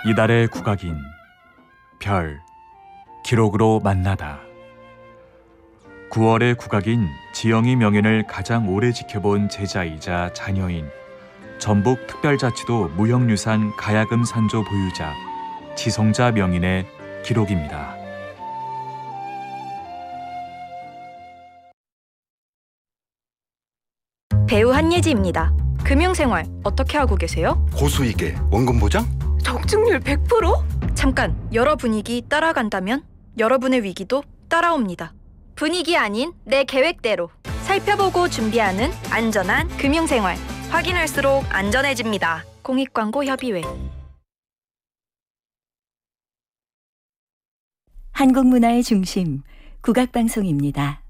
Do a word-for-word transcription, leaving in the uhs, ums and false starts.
이달의 국악인 별 기록으로 만나다. 구월의 국악인 지영이 명예를 가장 오래 지켜본 제자이자 자녀인 전북특별자치도 무형유산 가야금 산조 보유자 지성자 명인의 기록입니다. 배우 한예지입니다. 금융생활 어떻게 하고 계세요? 고수익에 원금 보장? 적중률 백 퍼센트? 잠깐, 여러 분위기 따라간다면 여러분의 위기도 따라옵니다. 분위기 아닌 내 계획대로 살펴보고 준비하는 안전한 금융생활. 확인할수록 안전해집니다. 공익광고협의회. 한국문화의 중심, 국악방송입니다.